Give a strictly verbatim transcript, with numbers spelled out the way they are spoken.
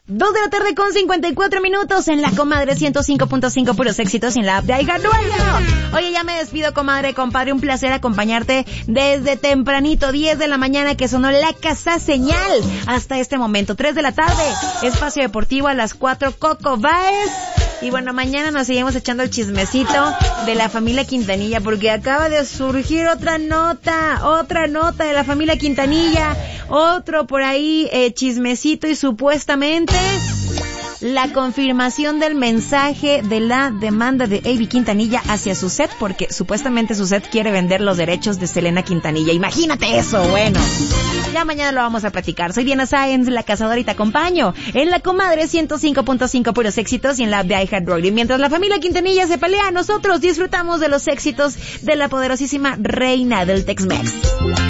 Dos de la tarde con cincuenta y cuatro minutos en la Comadre ciento cinco punto cinco, puros éxitos en la app de iHeartRadio. Oye, ya me despido, comadre, compadre, un placer acompañarte desde tempranito, diez de la mañana que sonó la casa señal hasta este momento, tres de la tarde, Espacio Deportivo a las cuatro, Coco Báez. Y bueno, mañana nos seguimos echando el chismecito de la familia Quintanilla, porque acaba de surgir otra nota, otra nota de la familia Quintanilla, otro por ahí eh, chismecito y supuestamente la confirmación del mensaje de la demanda de Avi Quintanilla hacia Suzette, porque supuestamente Suzette quiere vender los derechos de Selena Quintanilla. Imagínate eso, bueno. Ya mañana lo vamos a platicar. Soy Diana Sáenz, la cazadora, y te acompaño en la Comadre ciento cinco punto cinco, puros éxitos, y en la app de iHeartRadio. Mientras la familia Quintanilla se pelea, nosotros disfrutamos de los éxitos de la poderosísima reina del Tex-Mex.